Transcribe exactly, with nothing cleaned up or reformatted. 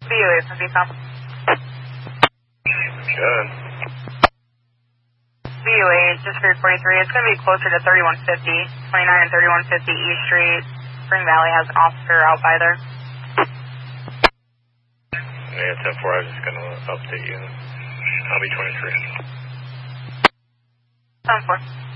B U A from V COM. Good. B U A, just for forty-three, it's going to be closer to thirty-one fifty, twenty-nine and thirty-one fifty East Street. Spring Valley has an officer out by there. Yeah, ten four, I was just going to update you. I'll be twenty-three. ten four.